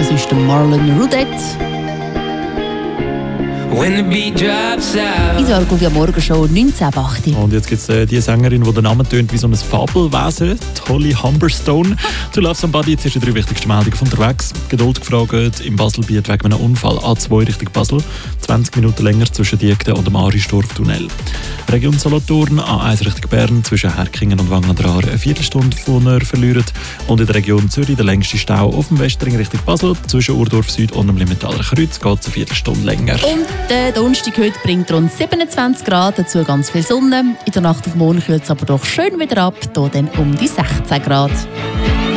Das ist der Marlon Rudet. In der Argovia Morgenshow 19.08. Und jetzt gibt es die Sängerin, die den Namen tönt wie so ein Fabelwesen, Holly Humberstone. Zu Love Somebody, jetzt ist die 3 wichtigste Meldung unterwegs. Geduld gefragt im Baselbiet wegen einem Unfall A2 Richtung Basel. 20 Minuten länger zwischen Diegden und dem Aristorf-Tunnel. Region Solothurn, A1 Richtung Bern, zwischen Herkingen und Wangendraar eine Viertelstunde von verlieren. Und in der Region Zürich der längste Stau auf dem Westring Richtung Basel. Zwischen Urdorf Süd und dem Limentaler Kreuz geht es eine Viertelstunde länger. Und der Donnerstag heute bringt rund 27 Grad, dazu ganz viel Sonne. In der Nacht auf morgen kühlt es aber doch schön wieder ab, hier dann um die 16 Grad.